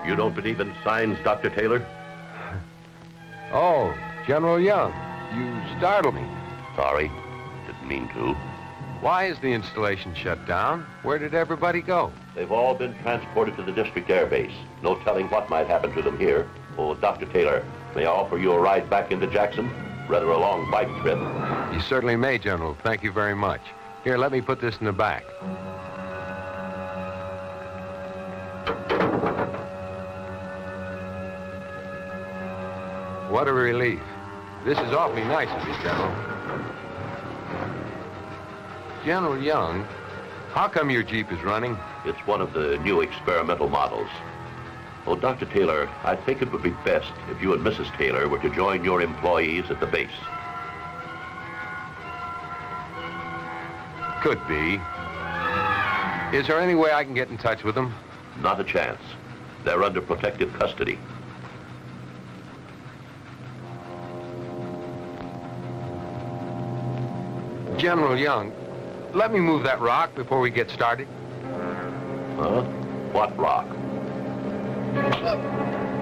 You don't believe in signs, Dr. Taylor? Oh, General Young, you startled me. Sorry. Didn't mean to. Why is the installation shut down? Where did everybody go? They've all been transported to the district air base. No telling what might happen to them here. Oh, Dr. Taylor, may I offer you a ride back into Jackson? Rather a long bike trip. You certainly may, General. Thank you very much. Here, let me put this in the back. What a relief. This is awfully nice of you, General. General Young, how come your Jeep is running? It's one of the new experimental models. Oh, Dr. Taylor, I think it would be best if you and Mrs. Taylor were to join your employees at the base. Could be. Is there any way I can get in touch with them? Not a chance. They're under protective custody. General Young, let me move that rock before we get started. Huh? What rock?